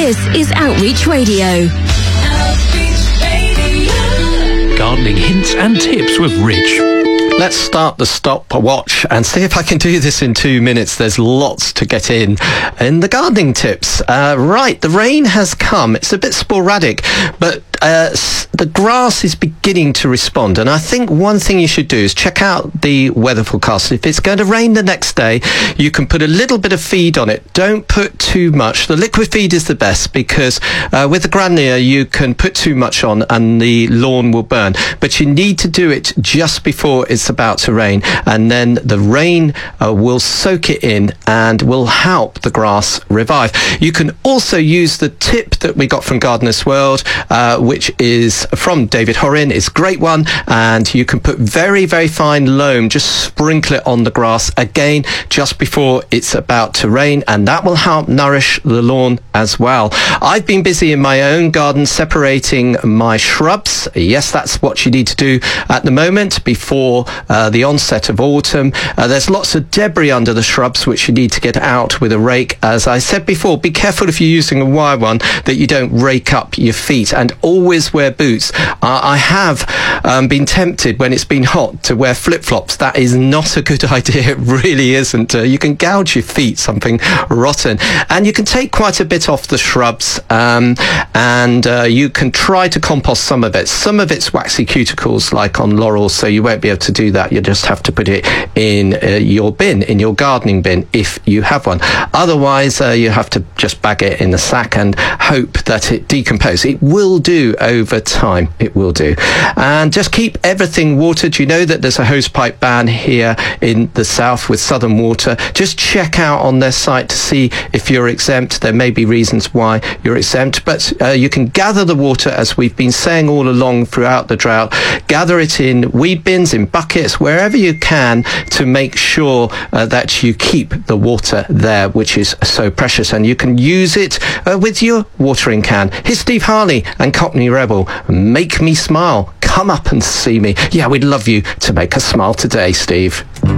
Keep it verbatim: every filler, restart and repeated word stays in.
This is Outreach Radio. Outreach Radio. Gardening hints and tips with Rich. Let's start the stopwatch and see if I can do this in two minutes. There's lots to get in in the gardening tips. Uh, right, the rain has come. It's a bit sporadic, but uh, the grass is beginning to respond. And I think one thing you should do is check out the weather forecast. If it's going to rain the next day, you can put a little bit of feed on it. Don't put too much. The liquid feed is the best because uh, with the granular, you can put too much on and the lawn will burn. But you need to do it just before it's about to rain, and then the rain uh, will soak it in and will help the grass revive. You can also use the tip that we got from Gardener's World, uh, which is from David Horin. It's a great one, and you can put very, very fine loam, just sprinkle it on the grass again just before it's about to rain, and that will help nourish the lawn as well. I've been busy in my own garden separating my shrubs. Yes, that's what you need to do at the moment before Uh, the onset of autumn. Uh, there's lots of debris under the shrubs which you need to get out with a rake. As I said before, be careful if you're using a wire one that you don't rake up your feet, and always wear boots. Uh, I have um, been tempted when it's been hot to wear flip-flops. That is not a good idea. It really isn't. Uh, you can gouge your feet, something rotten. And you can take quite a bit off the shrubs, um, and uh, you can try to compost some of it. Some of it's waxy cuticles like on laurel, so you won't be able to do that. You just have to put it in uh, your bin, in your gardening bin, if you have one. Otherwise, uh, you have to just bag it in a sack and hope that it decomposes. It will do over time. It will do. And just keep everything watered. You know that there's a hosepipe ban here in the south with Southern Water. Just check out on their site to see if you're exempt. There may be reasons why you're exempt, but uh, you can gather the water, as we've been saying all along throughout the drought. Gather it in weed bins, in buckets, wherever you can, to make sure uh, that you keep the water there, which is so precious, and you can use it uh, with your watering can. Here's Steve Harley and Cockney Rebel. Make me smile. Come up and see me. Yeah, we'd love you to make us smile today, Steve.